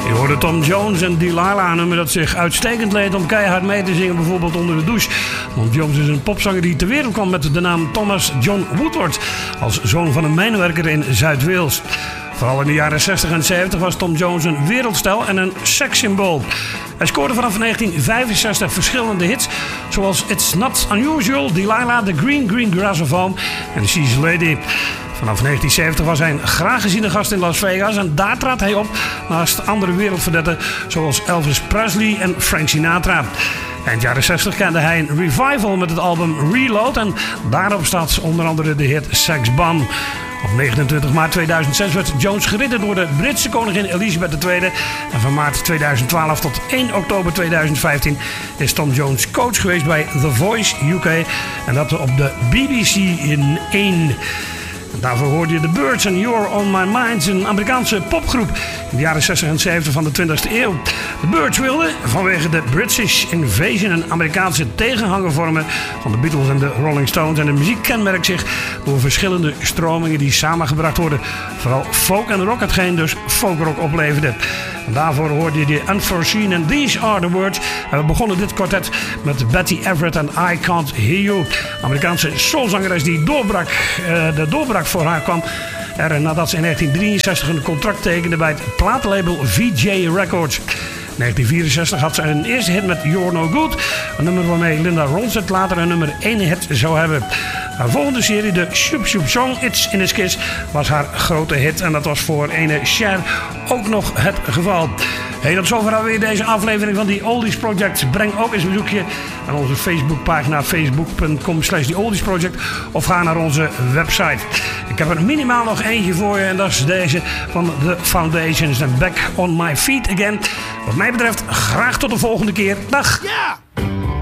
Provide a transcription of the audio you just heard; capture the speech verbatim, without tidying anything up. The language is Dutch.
Je hoorde Tom Jones en Delilah, een nummer dat zich uitstekend leed om keihard mee te zingen, bijvoorbeeld onder de douche. Tom Jones is een popzanger die ter wereld kwam met de naam Thomas John Woodward, als zoon van een mijnwerker in Zuid-Wales. Vooral in de jaren zestig en zeventig was Tom Jones een wereldster en een sekssymbool. Hij scoorde vanaf negentien vijfenzestig verschillende hits, zoals It's Not Unusual, Delilah, The Green Green Grass of Home en She's a Lady. Vanaf negentien zeventig was hij een graag geziene gast in Las Vegas en daar trad hij op naast andere wereldverdetten zoals Elvis Presley en Frank Sinatra. Eind jaren zestig kende hij een revival met het album Reload en daarop staat onder andere de hit Sex Bomb. Op negenentwintig maart tweeduizend zes werd Jones geridderd door de Britse koningin Elizabeth de Tweede. En van maart tweeduizend twaalf tot één oktober tweeduizend vijftien is Tom Jones coach geweest bij The Voice U K. En dat op de B B C in één. Daarvoor hoorde je The Byrds en You're On My Mind, een Amerikaanse popgroep in de jaren zestig en zeventig van de twintigste eeuw. The Byrds wilden vanwege de British Invasion een Amerikaanse tegenhanger vormen van de Beatles en de Rolling Stones. En de muziek kenmerkt zich door verschillende stromingen die samengebracht worden. Vooral folk en rock, hetgeen dus folkrock opleverde. En daarvoor hoorde je de Unforeseen and These Are The Words. En we begonnen dit kwartet met Betty Everett en I Can't Hear You. Amerikaanse soulzangeres die doorbrak, uh, de doorbraak voor haar kwam er nadat ze in negentien drieënzestig een contract tekende bij het platenlabel V J Records. In negentien vierenzestig had ze een eerste hit met You're No Good, een nummer waarmee Linda Ronstadt later een nummer één hit zou hebben. Haar volgende serie, de Shoop Shoop Song It's In His Kiss, was haar grote hit en dat was voor ene Cher ook nog het geval. Hey, tot zover alweer deze aflevering van The Oldies Project. Breng ook eens een bezoekje aan onze Facebookpagina facebook punt com slash The Oldies Project of ga naar onze website. Ik heb er minimaal nog eentje voor je en dat is deze van The Foundations en Back On My Feet Again. Wat mij betreft graag tot de volgende keer. Dag! Yeah!